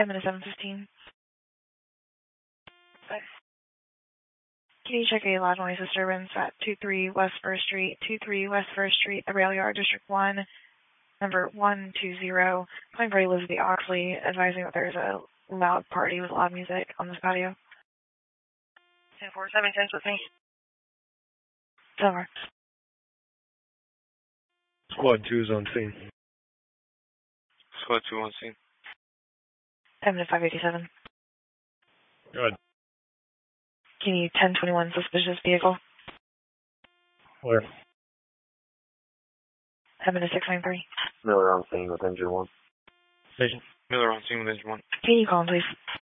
Minute 7:15. Can you check a loud noise disturbance at 23 West 1st Street, 23 West 1st Street, the Rail Yard, District 1, number 120, calling for Elizabeth Oxley, advising that there's a loud party with loud music on this patio. 10-4-7, with me. Over. Squad 2 is on scene. Squad 2 on scene. Minute 5:87. Go ahead. Can you 10-21 suspicious vehicle? Where? Minute 6:93. Miller on scene with engine 1. Station. Miller on scene with engine 1. Can you call him, please?